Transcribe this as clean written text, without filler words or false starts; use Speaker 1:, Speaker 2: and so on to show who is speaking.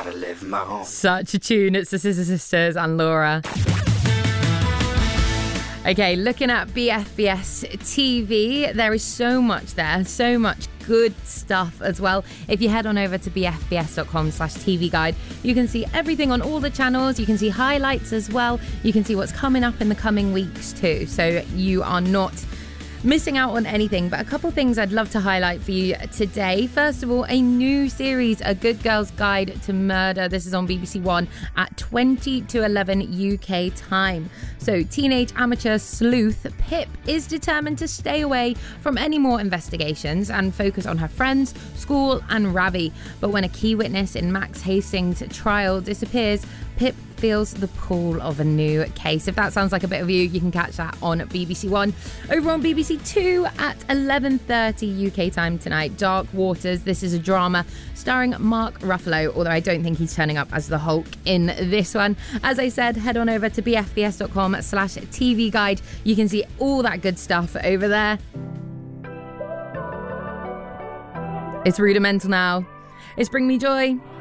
Speaker 1: gotta live my own.
Speaker 2: Such a tune. It's the Scissor Sisters and Laura. Okay, looking at BFBS TV, there is so much there, so much good stuff as well. If you head on over to bfbs.com/TV guide, you can see everything on all the channels. You can see highlights as well. You can see what's coming up in the coming weeks too. So you are not missing out on anything. But a couple things I'd love to highlight for you today. First of all, a new series, A Good Girl's Guide to Murder. This is on BBC One at 20 to 11 UK time. So teenage amateur sleuth Pip is determined to stay away from any more investigations and focus on her friends, school and Ravi. But when a key witness in Max Hastings' trial disappears, Pip feels the pull of a new case. If that sounds like a bit of you can catch that on BBC One. Over on BBC Two at 11:30 UK time tonight, Dark Waters. This is a drama starring Mark Ruffalo, although I don't think he's turning up as the Hulk in this one. As I said, head on over to bfbs.com/TV guide. You can see all that good stuff over there. It's Rudimental now. It's Bring Me Joy.